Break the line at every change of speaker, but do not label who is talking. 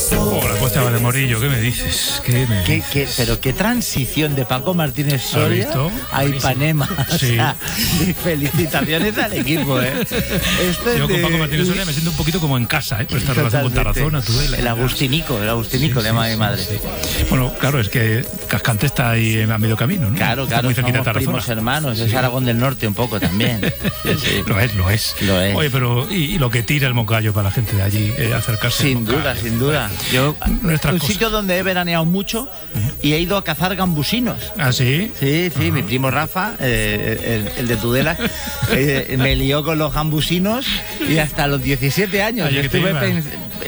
Oh, la Costa de Valdemorillo, ¿qué me dices?
Pero qué transición de Paco Martínez Soria a Ipanema.
Sí.
O sea, felicitaciones al equipo, ¿eh?
Yo con Paco Martínez Soria me siento un poquito como en casa, ¿eh? Por esta relación con Tarazona, Tudela.
El Agustinico, le llama mi madre.
Sí. Bueno, claro, es que Cascante está ahí a medio camino, ¿no?
Claro,
está muy cerquita de
somos
Tarazona.
primos hermanos, es Aragón del Norte un poco también. Sí.
Lo es. Oye, pero y lo que tira el Moncayo para la gente de allí, acercarse.
Sin duda. Yo, un sitio donde he veraneado mucho y he ido a cazar gambusinos.
¿Ah, sí?
Sí, mi primo Rafa, el de Tudela, me lió con los gambusinos y hasta los 17 años.